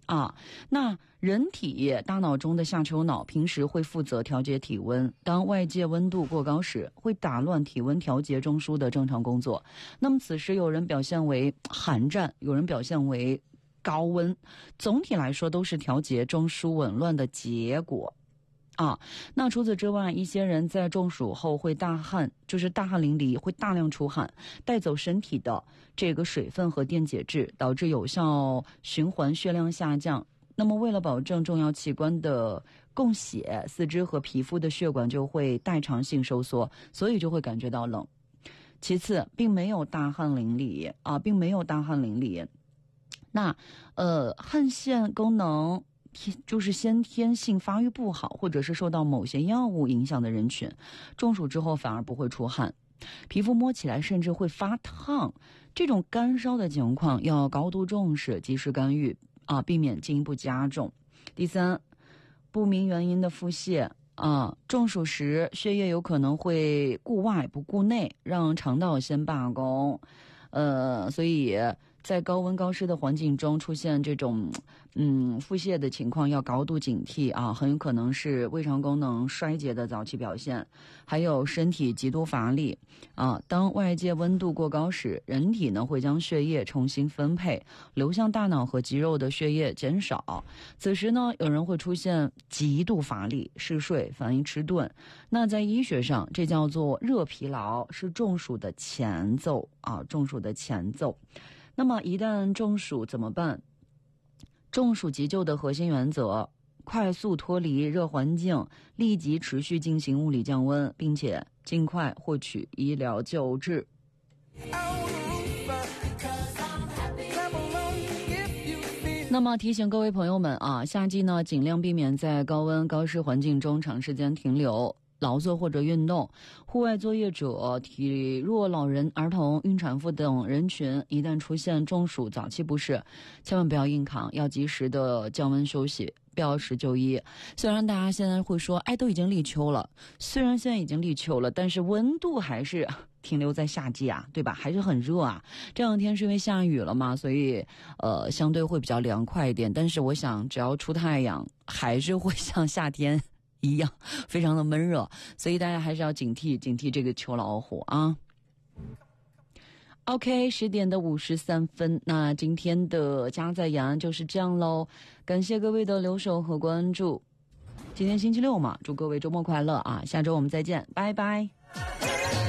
那人体大脑中的下丘脑平时会负责调节体温，当外界温度过高时，会打乱体温调节中枢的正常工作。那么此时有人表现为寒战，有人表现为高温，总体来说都是调节中枢紊乱的结果。那除此之外，一些人在中暑后会大汗，就是大汗淋漓，会大量出汗，带走身体的这个水分和电解质，导致有效循环血量下降。那么为了保证重要器官的供血，四肢和皮肤的血管就会代偿性收缩，所以就会感觉到冷。其次，并没有大汗淋漓。那汗腺功能就是先天性发育不好，或者是受到某些药物影响的人群，中暑之后反而不会出汗，皮肤摸起来甚至会发烫。这种干烧的情况要高度重视，及时干预避免进一步加重。第三，不明原因的腹泻中暑时血液有可能会顾外不顾内，让肠道先罢工。所以在高温高湿的环境中出现这种腹泻的情况要高度警惕很有可能是胃肠功能衰竭的早期表现。还有身体极度乏力当外界温度过高时，人体呢会将血液重新分配，流向大脑和肌肉的血液减少，此时呢有人会出现极度乏力、嗜睡、反应迟钝。那在医学上这叫做热疲劳，是中暑的前奏那么一旦中暑怎么办？中暑急救的核心原则：快速脱离热环境，立即持续进行物理降温，并且尽快获取医疗救治。那么提醒各位朋友们夏季呢尽量避免在高温高湿环境中长时间停留，劳作或者运动。户外作业者、体弱老人、儿童、孕产妇等人群一旦出现中暑早期不适，千万不要硬扛，要及时的降温休息，不要时就医。虽然大家现在会说都已经立秋了，但是温度还是停留在夏季对吧？还是很热这两天是因为下雨了嘛，所以相对会比较凉快一点，但是我想只要出太阳还是会像夏天一样非常的闷热，所以大家还是要警惕这个秋老虎OK， 10点的53分，那今天的家在延就是这样咯，感谢各位的留守和关注。今天星期六嘛，祝各位周末快乐下周我们再见，拜拜。